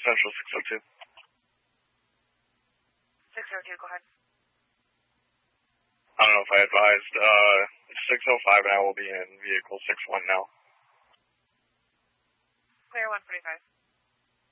Central 602. 602, go ahead. I don't know if I advised. 605 and I will be in vehicle 61 now. Clear 145.